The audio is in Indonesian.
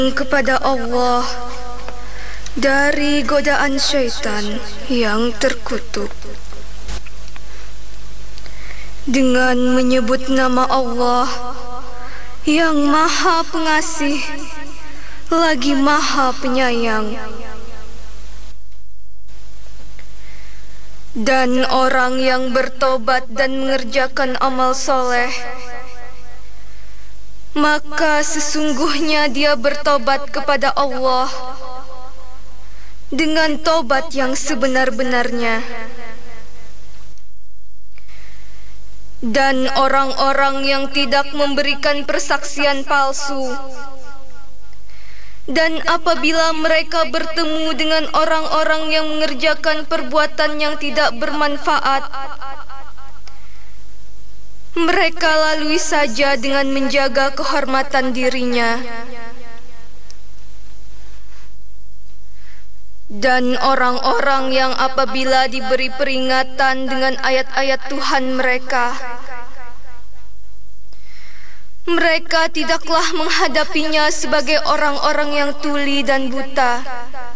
kepada Allah dari godaan syaitan yang terkutuk. Dengan menyebut nama Allah yang Maha Pengasih lagi Maha Penyayang. Dan orang yang bertobat dan mengerjakan amal soleh, maka sesungguhnya dia bertobat kepada Allah dengan tobat yang sebenar-benarnya. Dan orang-orang yang tidak memberikan persaksian palsu, dan apabila mereka bertemu dengan orang-orang yang mengerjakan perbuatan yang tidak bermanfaat, mereka lalui saja dengan menjaga kehormatan dirinya. Dan orang-orang yang apabila diberi peringatan dengan ayat-ayat Tuhan mereka, mereka tidaklah menghadapinya sebagai orang-orang yang tuli dan buta,